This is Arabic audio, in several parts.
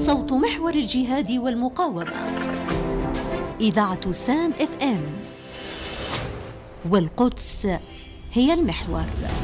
صوت محور الجهاد والمقاومة، إذاعة سام FM، والقدس هي المحور.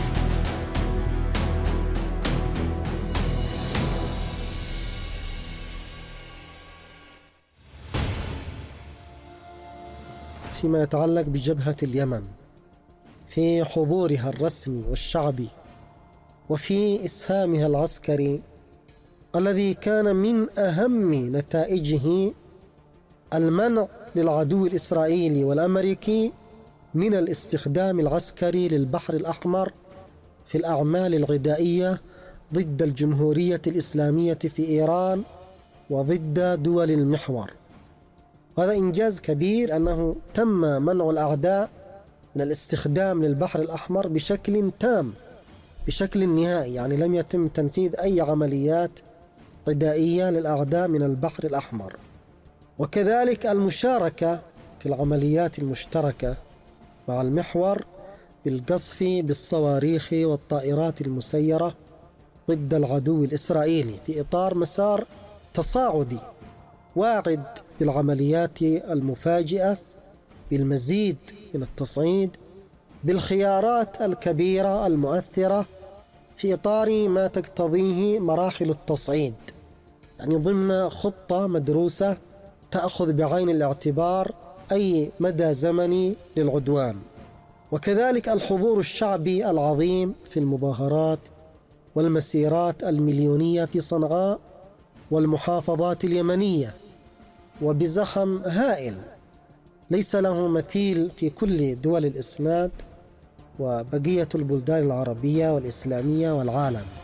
فيما يتعلق بجبهة اليمن، في حضورها الرسمي والشعبي وفي إسهامها العسكري الذي كان من أهم نتائجه المنع للعدو الإسرائيلي والأمريكي من الاستخدام العسكري للبحر الأحمر في الأعمال العدائية ضد الجمهورية الإسلامية في إيران وضد دول المحور. هذا إنجاز كبير أنه تم منع الأعداء من الاستخدام للبحر الأحمر بشكل تام، بشكل نهائي، يعني لم يتم تنفيذ أي عمليات عدائية للأعداء من البحر الأحمر. وكذلك المشاركة في العمليات المشتركة مع المحور بالقصف بالصواريخ والطائرات المسيرة ضد العدو الإسرائيلي في إطار مسار تصاعدي واعد بالعمليات المفاجئة، بالمزيد من التصعيد، بالخيارات الكبيرة المؤثرة في إطار ما تقتضيه مراحل التصعيد، يعني ضمن خطة مدروسة تأخذ بعين الاعتبار أي مدى زمني للعدوان. وكذلك الحضور الشعبي العظيم في المظاهرات والمسيرات المليونية في صنعاء والمحافظات اليمنية، وبزخم هائل ليس له مثيل في كل دول الإسناد وبقية البلدان العربية والإسلامية والعالم.